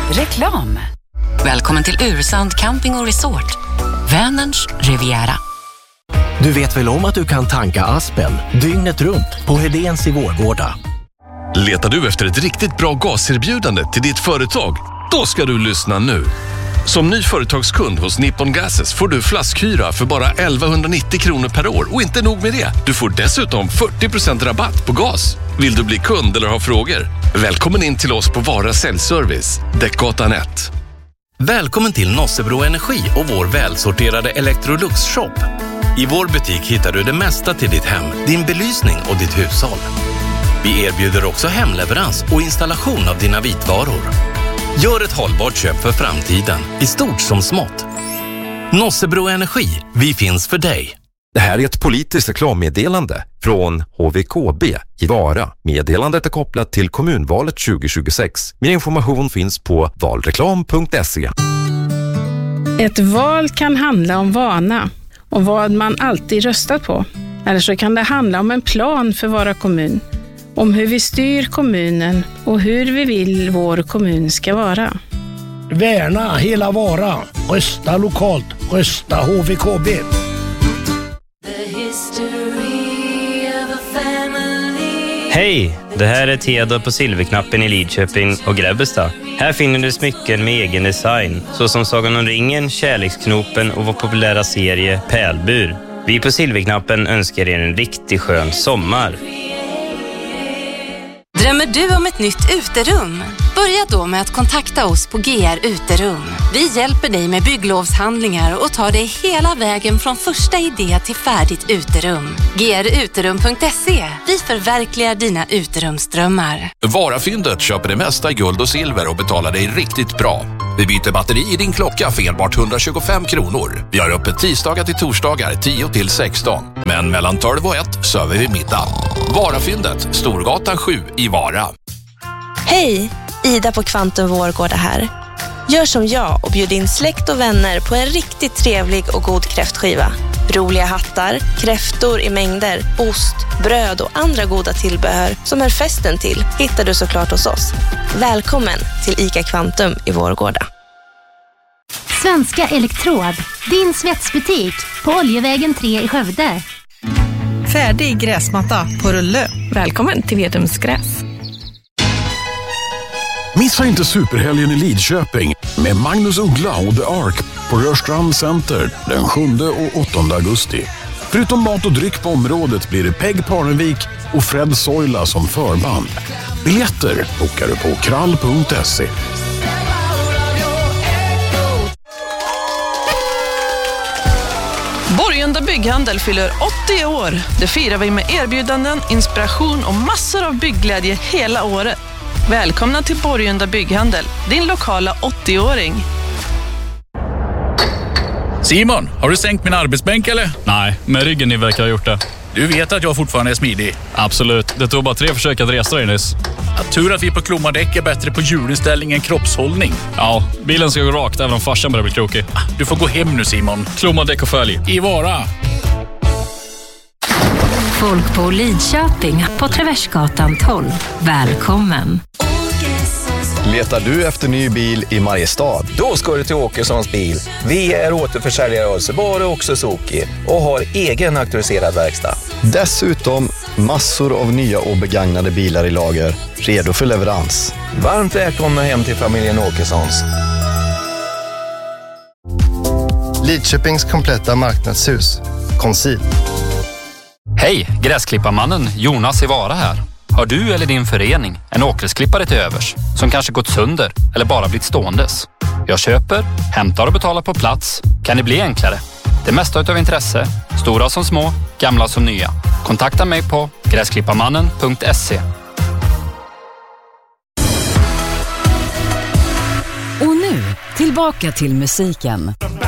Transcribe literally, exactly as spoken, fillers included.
Reklam. Välkommen till Ursand Camping och Resort. Vänerns Riviera. Du vet väl om att du kan tanka Aspen dygnet runt på Hedéns i Vårgårda? Letar du efter ett riktigt bra gaserbjudande till ditt företag? Då ska du lyssna nu. Som ny företagskund hos Nippon Gases får du flaskhyra för bara elvahundranittio kronor per år. Och inte nog med det, du får dessutom fyrtio procent rabatt på gas. Vill du bli kund eller ha frågor? Välkommen in till oss på Vara Säljservice, Däckgatan ett. Välkommen till Nossebro Energi och vår välsorterade Electrolux-shop. I vår butik hittar du det mesta till ditt hem, din belysning och ditt hushåll. Vi erbjuder också hemleverans och installation av dina vitvaror. Gör ett hållbart köp för framtiden, i stort som smått. Nossebro Energi, vi finns för dig. Det här är ett politiskt reklammeddelande från H V K B i Vara. Meddelandet är kopplat till kommunvalet tjugo tjugosex. Mer information finns på valreklam punkt se. Ett val kan handla om vana och vad man alltid röstat på. Eller så kan det handla om en plan för Vara kommun. Om hur vi styr kommunen och hur vi vill vår kommun ska vara. Värna hela Vara. Rösta lokalt. Rösta H V K B. Hej! Det här är Theodor på Silverknappen i Lidköping och Grebbestad. Här finner du smycken med egen design, såsom Sagan om ringen, Kärleksknopen och vår populära serie Pärlbur. Vi på Silverknappen önskar er en riktigt skön sommar. Drömmer du om ett nytt uterum? Börja då med att kontakta oss på G R Uterum. Vi hjälper dig med bygglovshandlingar och tar dig hela vägen från första idé till färdigt uterum. G R uterum punkt se. Vi förverkligar dina uterumsdrömmar. Varafyndet köper det mesta i guld och silver och betalar dig riktigt bra. Vi byter batteri i din klocka för enbart etthundratjugofem kronor. Vi har öppet tisdagar till torsdagar tio till sexton. Men mellan tolv och ett söver vi middag. Varafyndet, Storgatan sju i Vara. Hej, Ida på Kvantum Vårgårda här. Gör som jag och bjud in släkt och vänner på en riktigt trevlig och god kräftskiva. Roliga hattar, kräftor i mängder, ost, bröd och andra goda tillbehör som är festen till hittar du såklart hos oss. Välkommen till ICA Kvantum i Vårgårda. Svenska Elektrod, din svetsbutik på Oljevägen tre i Skövde. Färdig gräsmatta på rulle. Välkommen till Vedums gräs. Missa inte superhelgen i Lidköping med Magnus Uggla och The Ark på Rörstrand Center den sjunde och åttonde augusti. Förutom mat och dryck på området blir det Peg Parnevik och Fred Soila som förband. Biljetter bokar du på krall punkt se. Borgunda Bygghandel fyller åttio år. Det firar vi med erbjudanden, inspiration och massor av byggglädje hela året. Välkomna till Borgunda Bygghandel, din lokala åttio-åring. Simon, har du sänkt min arbetsbänk eller? Nej, men ryggen ni verkar ha gjort det. Du vet att jag fortfarande är smidig. Absolut, det tog bara tre försök att resa dig nyss. Att tur att vi på Klommardäck är bättre på hjulinställning än kroppshållning. Ja, bilen ska gå rakt även om farsan börjar bli krokig. Du får gå hem nu Simon. Klommardäck och följ. I Vara. Folk på Lidköping på Traversgatan tolv. Välkommen. Letar du efter ny bil i Mariestad? Då ska du till Åkessons bil. Vi är återförsäljare av Subaru och Suzuki och har egen auktoriserad verkstad. Dessutom massor av nya och begagnade bilar i lager, redo för leverans. Varmt välkomna hem till familjen Åkessons. Lidköpings kompletta marknadshus. Konsil. Hej, gräsklipparmannen Jonas i Vara här. Har du eller din förening en åkgräsklippare till övers som kanske gått sönder eller bara blivit ståendes? Jag köper, hämtar och betalar på plats. Kan det bli enklare? Det mesta utav intresse, stora som små, gamla som nya. Kontakta mig på gräsklipparmannen punkt se. Och nu, tillbaka till musiken.